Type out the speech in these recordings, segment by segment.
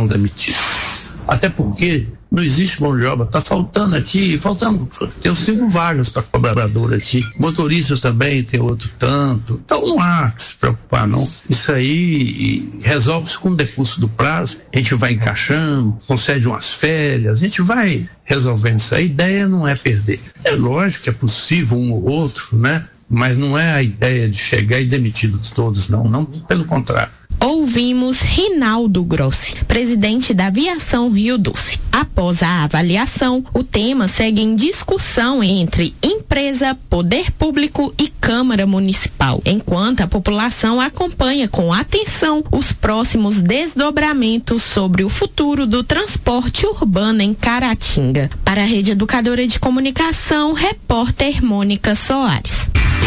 demitidos. Até porque não existe mão de obra, está faltando tem 5 vagas para cobrador aqui, motorista também tem outro tanto, então não há que se preocupar não, isso aí resolve-se com o decurso do prazo, a gente vai encaixando, concede umas férias, a gente vai resolvendo isso, a ideia não é perder, é lógico que é possível um ou outro, né? Mas não é a ideia de chegar e demitir todos, não, pelo contrário. Ouvimos Rinaldo Grossi, presidente da Aviação Rio Doce. Após a avaliação, o tema segue em discussão entre empresa, poder público e Câmara Municipal, enquanto a população acompanha com atenção os próximos desdobramentos sobre o futuro do transporte urbano em Caratinga. Para a Rede Educadora de Comunicação, repórter Mônica Soares.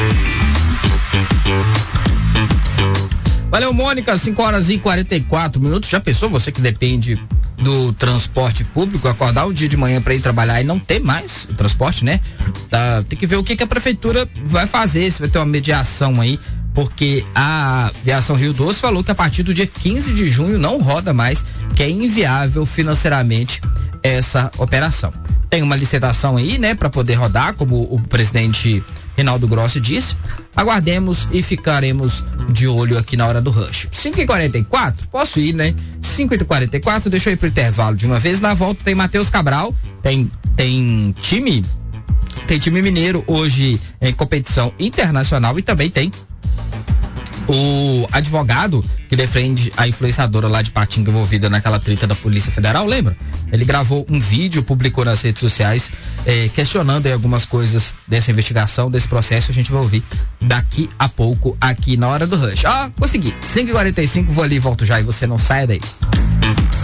Valeu, Mônica, 5h44. Já pensou, você que depende do transporte público, acordar o dia de manhã para ir trabalhar e não ter mais o transporte, né? Tem que ver o que a prefeitura vai fazer, se vai ter uma mediação aí, porque a Aviação Rio Doce falou que a partir do dia 15 de junho não roda mais, que é inviável financeiramente essa operação. Tem uma licitação aí, né, para poder rodar, como o presidente Rinaldo Grossi disse. Aguardemos e ficaremos de olho aqui na hora do rush. 5h44, posso ir, né? 5h44, deixa eu ir pro intervalo de uma vez. Na volta tem Matheus Cabral, tem time mineiro hoje em competição internacional e também tem o advogado que defende a influenciadora lá de Patinga envolvida naquela treta da Polícia Federal, lembra? Ele gravou um vídeo, publicou nas redes sociais, questionando aí algumas coisas dessa investigação, desse processo. A gente vai ouvir daqui a pouco aqui na hora do rush. Consegui, 5h45, vou ali e volto já e você não sai daí.